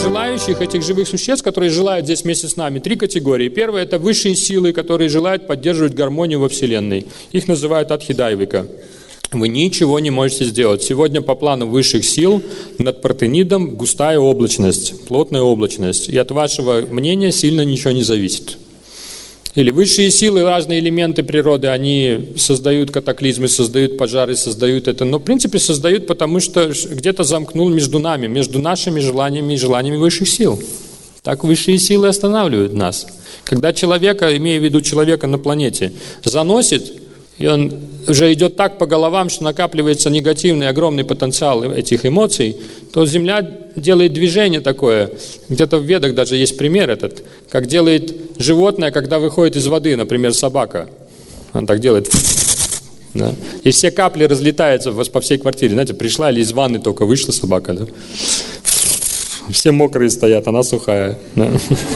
желающих, этих живых существ, которые желают здесь вместе с нами, 3 категории. Первая – это высшие силы, которые желают поддерживать гармонию во Вселенной. Их называют Адхидайвика. Вы ничего не можете сделать. Сегодня по плану высших сил над Партенидом густая облачность, плотная облачность. И от вашего мнения сильно ничего не зависит. Или высшие силы, разные элементы природы, они создают катаклизмы, создают пожары, создают это. Но в принципе создают, потому что где-то замкнул между нами, между нашими желаниями и желаниями высших сил. Так высшие силы останавливают нас. Когда человека, имея в виду человека на планете, заносит, и он уже идет так по головам, что накапливается негативный, огромный потенциал этих эмоций, то Земля делает движение такое. Где-то в Ведах даже есть пример этот, как делает животное, когда выходит из воды, например, собака. Он так делает. Да? И все капли разлетаются по всей квартире. Знаете, пришла или из ванны только вышла собака. Да? Все мокрые стоят, она сухая. Да?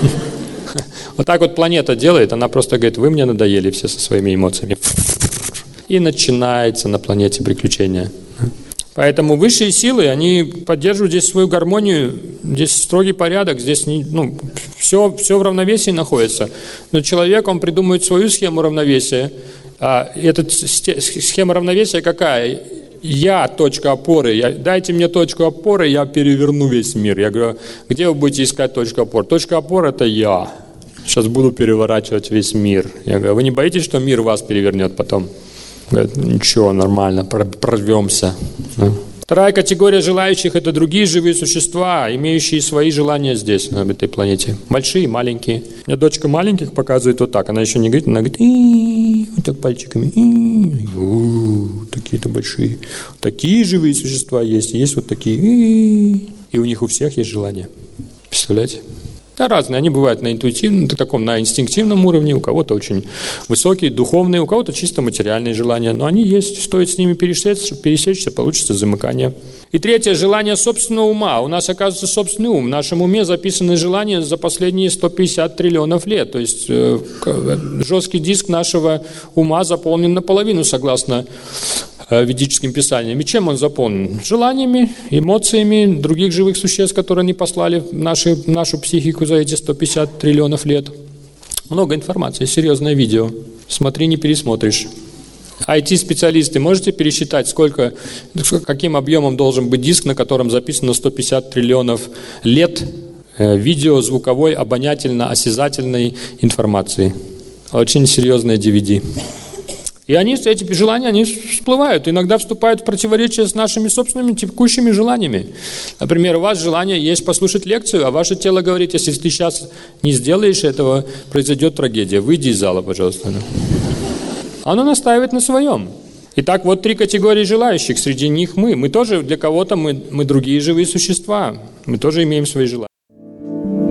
Вот так вот планета делает, она просто говорит, вы мне надоели все со своими эмоциями. И начинается на планете приключения. Поэтому высшие силы, они поддерживают здесь свою гармонию, здесь строгий порядок, здесь все в равновесии находится. Но человек, он придумывает свою схему равновесия. А эта схема равновесия какая? Я точка опоры, дайте мне точку опоры, я переверну весь мир. Я говорю, где вы будете искать точку опоры? Точка опоры – это я. Сейчас буду переворачивать весь мир. Я говорю, вы не боитесь, что мир вас перевернет потом? Говорят, ничего, нормально, прорвемся. Вторая категория желающих – это другие живые существа, имеющие свои желания здесь, на этой планете. Большие и маленькие. У меня дочка маленьких показывает вот так. Она еще не говорит, она говорит, вот так пальчиками. Такие-то большие. Такие живые существа есть вот такие. И у них у всех есть желания. Представляете? Да, разные. Они бывают на интуитивном, на инстинктивном уровне, у кого-то очень высокие, духовные, у кого-то чисто материальные желания. Но они есть, стоит с ними пересечься, получится замыкание. И третье – желание собственного ума. У нас, оказывается, собственный ум. В нашем уме записаны желания за последние 150 триллионов лет. То есть жесткий диск нашего ума заполнен наполовину, согласно ведическим писаниям. И чем он заполнен? Желаниями, эмоциями других живых существ, которые они послали в нашу психику за эти 150 триллионов лет. Много информации, серьезное видео. Смотри, не пересмотришь. IT-специалисты, можете пересчитать, каким объемом должен быть диск, на котором записано 150 триллионов лет видео, звуковой, обонятельно-осязательной информации? Очень серьезное DVD. И эти желания, они всплывают, иногда вступают в противоречие с нашими собственными текущими желаниями. Например, у вас желание есть послушать лекцию, а ваше тело говорит, если ты сейчас не сделаешь этого, произойдет трагедия. Выйди из зала, пожалуйста. Оно настаивает на своем. Итак, вот 3 категории желающих. Среди них мы. Мы тоже для кого-то, мы другие живые существа. Мы тоже имеем свои желания.